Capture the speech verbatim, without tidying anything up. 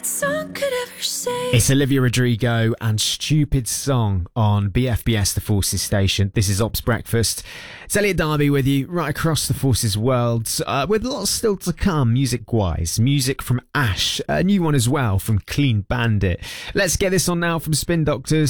Song could ever say. It's Olivia Rodrigo and Stupid Song on B F B S, the Forces station. This is Ops Breakfast. It's Elliot Darby with you right across the Forces world, uh, with lots still to come music-wise. Music from Ash, a new one as well from Clean Bandit. Let's get this on now from Spin Doctors.